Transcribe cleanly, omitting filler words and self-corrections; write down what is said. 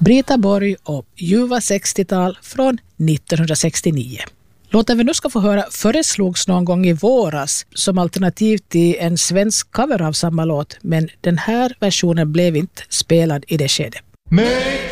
Brita Borg och Ljuva 60-tal från 1969. Låten vi nu ska få höra föreslogs någon gång i våras som alternativ till en svensk cover av samma låt, men den här versionen blev inte spelad i det skedet.